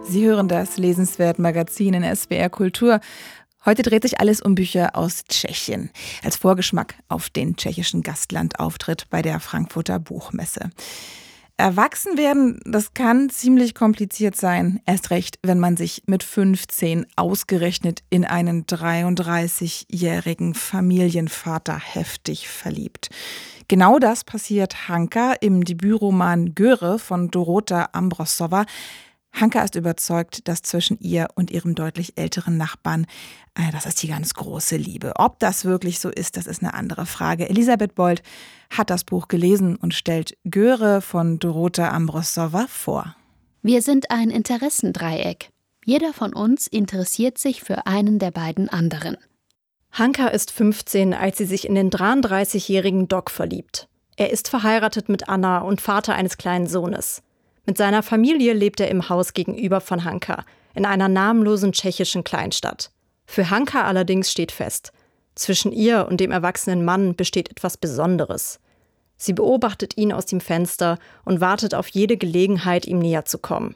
Sie hören das Lesenswert-Magazin in SWR Kultur. Heute dreht sich alles um Bücher aus Tschechien. Als Vorgeschmack auf den tschechischen Gastlandauftritt bei der Frankfurter Buchmesse. Erwachsen werden, das kann ziemlich kompliziert sein. Erst recht, wenn man sich mit 15 ausgerechnet in einen 33-jährigen Familienvater heftig verliebt. Genau das passiert Hanka im Debütroman Göre von Dorota Ambrosova. Hanka ist überzeugt, dass zwischen ihr und ihrem deutlich älteren Nachbarn, das ist die ganz große Liebe. Ob das wirklich so ist, das ist eine andere Frage. Elisabeth Bold hat das Buch gelesen und stellt Göre von Dorota Ambrosova vor. Wir sind ein Interessendreieck. Jeder von uns interessiert sich für einen der beiden anderen. Hanka ist 15, als sie sich in den 33-jährigen Doc verliebt. Er ist verheiratet mit Anna und Vater eines kleinen Sohnes. Mit seiner Familie lebt er im Haus gegenüber von Hanka, in einer namenlosen tschechischen Kleinstadt. Für Hanka allerdings steht fest: Zwischen ihr und dem erwachsenen Mann besteht etwas Besonderes. Sie beobachtet ihn aus dem Fenster und wartet auf jede Gelegenheit, ihm näher zu kommen.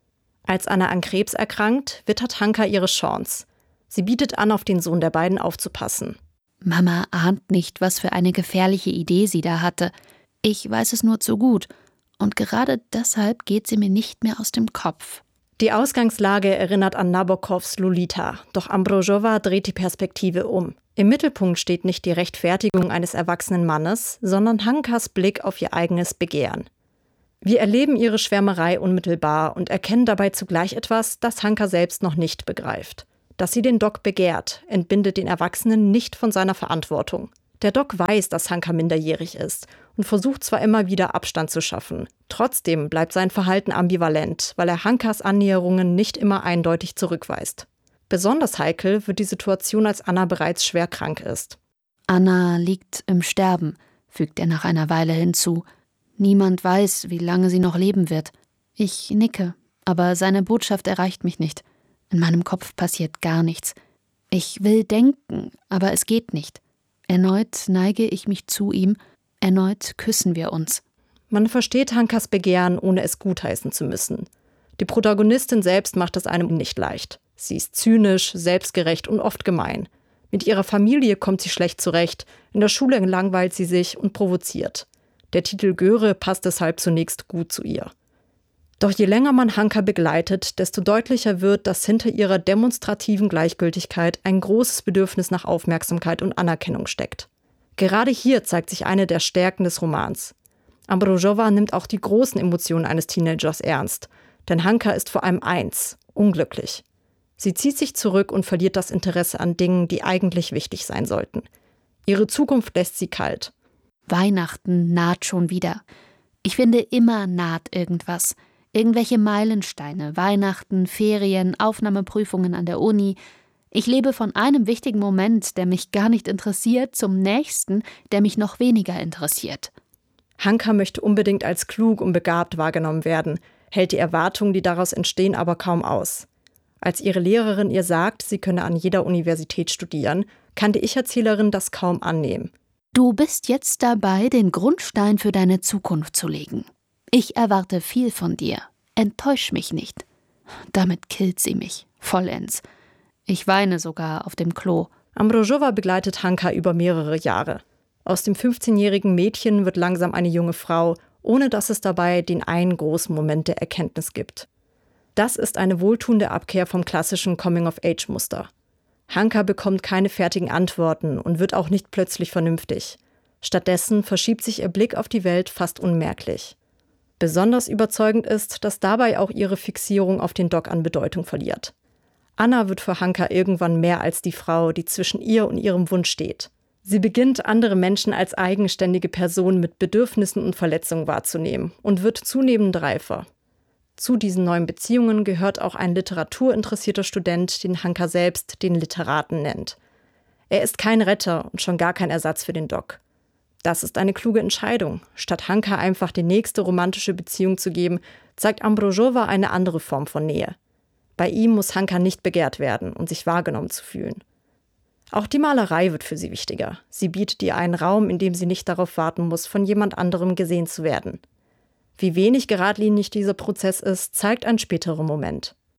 Als Anna an Krebs erkrankt, wittert Hanka ihre Chance. Sie bietet an, auf den Sohn der beiden aufzupassen. Mama ahnt nicht, was für eine gefährliche Idee sie da hatte. Ich weiß es nur zu gut. Und gerade deshalb geht sie mir nicht mehr aus dem Kopf. Die Ausgangslage erinnert an Nabokovs Lolita, doch Ambrosova dreht die Perspektive um. Im Mittelpunkt steht nicht die Rechtfertigung eines erwachsenen Mannes, sondern Hankas Blick auf ihr eigenes Begehren. Wir erleben ihre Schwärmerei unmittelbar und erkennen dabei zugleich etwas, das Hanka selbst noch nicht begreift. Dass sie den Doc begehrt, entbindet den Erwachsenen nicht von seiner Verantwortung. Der Doc weiß, dass Hanka minderjährig ist und versucht zwar immer wieder Abstand zu schaffen. Trotzdem bleibt sein Verhalten ambivalent, weil er Hankas Annäherungen nicht immer eindeutig zurückweist. Besonders heikel wird die Situation, als Anna bereits schwer krank ist. Anna liegt im Sterben, fügt er nach einer Weile hinzu. Niemand weiß, wie lange sie noch leben wird. Ich nicke, aber seine Botschaft erreicht mich nicht. In meinem Kopf passiert gar nichts. Ich will denken, aber es geht nicht. Erneut neige ich mich zu ihm, erneut küssen wir uns. Man versteht Hankas Begehren, ohne es gutheißen zu müssen. Die Protagonistin selbst macht es einem nicht leicht. Sie ist zynisch, selbstgerecht und oft gemein. Mit ihrer Familie kommt sie schlecht zurecht, in der Schule langweilt sie sich und provoziert. Der Titel Göre passt deshalb zunächst gut zu ihr. Doch je länger man Hanka begleitet, desto deutlicher wird, dass hinter ihrer demonstrativen Gleichgültigkeit ein großes Bedürfnis nach Aufmerksamkeit und Anerkennung steckt. Gerade hier zeigt sich eine der Stärken des Romans. Ambrosova nimmt auch die großen Emotionen eines Teenagers ernst, denn Hanka ist vor allem eins: unglücklich. Sie zieht sich zurück und verliert das Interesse an Dingen, die eigentlich wichtig sein sollten. Ihre Zukunft lässt sie kalt. Weihnachten naht schon wieder. Ich finde, immer naht irgendwas. Irgendwelche Meilensteine, Weihnachten, Ferien, Aufnahmeprüfungen an der Uni. Ich lebe von einem wichtigen Moment, der mich gar nicht interessiert, zum nächsten, der mich noch weniger interessiert. Hanka möchte unbedingt als klug und begabt wahrgenommen werden, hält die Erwartungen, die daraus entstehen, aber kaum aus. Als ihre Lehrerin ihr sagt, sie könne an jeder Universität studieren, kann die Ich-Erzählerin das kaum annehmen. Du bist jetzt dabei, den Grundstein für deine Zukunft zu legen. Ich erwarte viel von dir. Enttäusch mich nicht. Damit killt sie mich. Vollends. Ich weine sogar auf dem Klo. Ambrosova begleitet Hanka über mehrere Jahre. Aus dem 15-jährigen Mädchen wird langsam eine junge Frau, ohne dass es dabei den einen großen Moment der Erkenntnis gibt. Das ist eine wohltuende Abkehr vom klassischen Coming-of-Age-Muster. Hanka bekommt keine fertigen Antworten und wird auch nicht plötzlich vernünftig. Stattdessen verschiebt sich ihr Blick auf die Welt fast unmerklich. Besonders überzeugend ist, dass dabei auch ihre Fixierung auf den Doc an Bedeutung verliert. Anna wird für Hanka irgendwann mehr als die Frau, die zwischen ihr und ihrem Wunsch steht. Sie beginnt, andere Menschen als eigenständige Personen mit Bedürfnissen und Verletzungen wahrzunehmen und wird zunehmend reifer. Zu diesen neuen Beziehungen gehört auch ein literaturinteressierter Student, den Hanka selbst den Literaten nennt. Er ist kein Retter und schon gar kein Ersatz für den Doc. Das ist eine kluge Entscheidung. Statt Hanka einfach die nächste romantische Beziehung zu geben, zeigt Ambrosova eine andere Form von Nähe. Bei ihm muss Hanka nicht begehrt werden und sich wahrgenommen zu fühlen. Auch die Malerei wird für sie wichtiger. Sie bietet ihr einen Raum, in dem sie nicht darauf warten muss, von jemand anderem gesehen zu werden. Wie wenig geradlinig dieser Prozess ist, zeigt ein späterer Moment.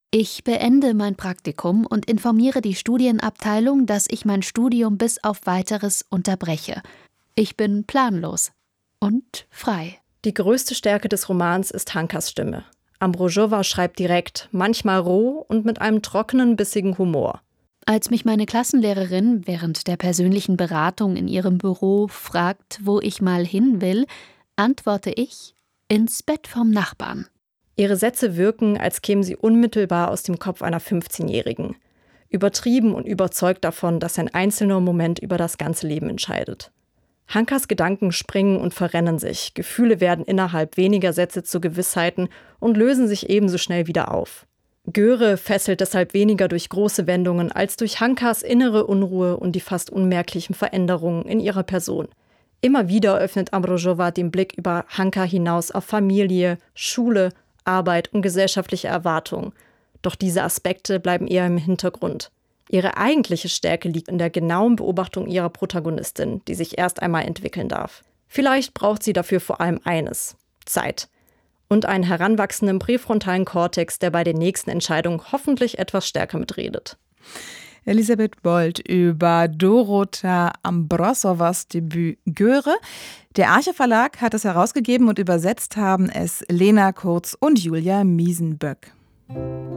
Ich beende mein Praktikum und informiere die Studienabteilung, dass ich mein Studium bis auf Weiteres unterbreche. Ich bin planlos und frei. Die größte Stärke des Romans ist Hankas Stimme. Ambrosjowa schreibt direkt, manchmal roh und mit einem trockenen, bissigen Humor. Als mich meine Klassenlehrerin während der persönlichen Beratung in ihrem Büro fragt, wo ich mal hin will, antworte ich: ins Bett vom Nachbarn. Ihre Sätze wirken, als kämen sie unmittelbar aus dem Kopf einer 15-Jährigen. Übertrieben und überzeugt davon, dass ein einzelner Moment über das ganze Leben entscheidet. Hankas Gedanken springen und verrennen sich, Gefühle werden innerhalb weniger Sätze zu Gewissheiten und lösen sich ebenso schnell wieder auf. Göre fesselt deshalb weniger durch große Wendungen als durch Hankas innere Unruhe und die fast unmerklichen Veränderungen in ihrer Person. Immer wieder öffnet Ambrosjowa den Blick über Hanka hinaus auf Familie, Schule, Arbeit und gesellschaftliche Erwartungen. Doch diese Aspekte bleiben eher im Hintergrund. Ihre eigentliche Stärke liegt in der genauen Beobachtung ihrer Protagonistin, die sich erst einmal entwickeln darf. Vielleicht braucht sie dafür vor allem eines: Zeit. Und einen heranwachsenden präfrontalen Kortex, der bei den nächsten Entscheidungen hoffentlich etwas stärker mitredet. Elisabeth Bold über Dorota Ambrosowas Debüt Göre. Der Arche Verlag hat es herausgegeben und übersetzt haben es Lena Kurz und Julia Miesenböck.